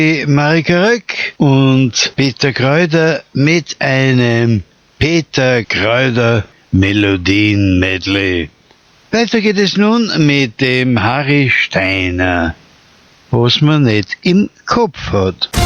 Marika Röck und Peter Kräuter mit einem Peter Kräuter Melodien-Medley. Weiter geht es nun mit dem Harry Steiner, was man nicht im Kopf hat.